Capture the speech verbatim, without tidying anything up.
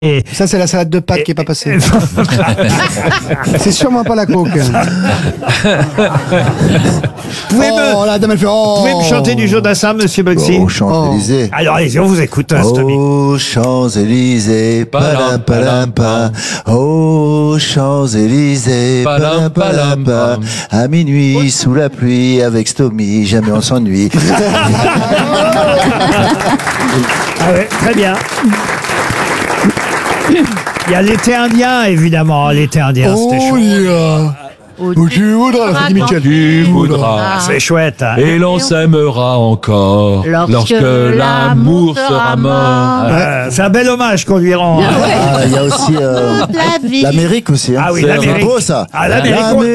Et Ça, c'est la salade de pâtes qui est pas passée. C'est sûrement pas la coke. pouvez Oh, me, la dame, elle fait oh. pouvez me chanter du Jodassin, monsieur Bugsy? Aux Champs-Élysées. Alors allez-y, on vous écoute, hein, Stomy. Aux Champs-Élysées, palam palam pam. Aux Champs-Élysées, palam palam pam. À minuit, sous la pluie, avec Stomy, jamais on s'ennuie. Ah ouais, très bien. Il y a l'été indien, évidemment. L'été indien, c'était Oh, chouette. yeah. Où tu voudras, la Freddy Mitchell. Tu voudras, C'est chouette. Hein. et l'on s'aimera encore lorsque l'amour sera mort. Euh, c'est un bel hommage qu'on lui rend. hein. Ah, il y a aussi euh, La vie. l'Amérique aussi. Hein. Ah oui, C'est l'Amérique. beau ça. Ah, l'Amérique, on-